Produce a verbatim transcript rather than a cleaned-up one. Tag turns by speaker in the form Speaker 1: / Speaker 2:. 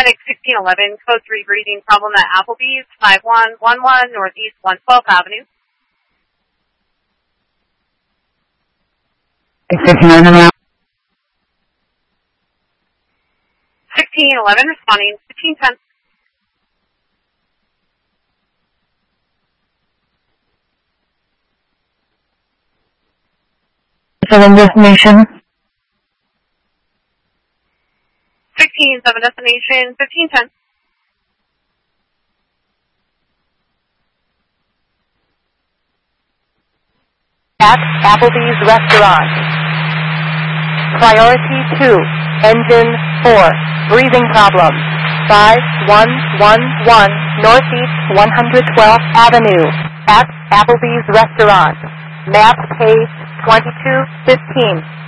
Speaker 1: Medic sixteen eleven, code three breathing problem at Applebee's, five one one one Northeast one twelfth Avenue. sixteen eleven, responding, fifteen ten.
Speaker 2: Seven destination.
Speaker 1: sixteen seven destination, fifteen ten.
Speaker 3: At Applebee's restaurant. Priority two, engine four, breathing problem. five one one one Northeast one twelfth Avenue. At Applebee's restaurant. Map page twenty-two fifteen.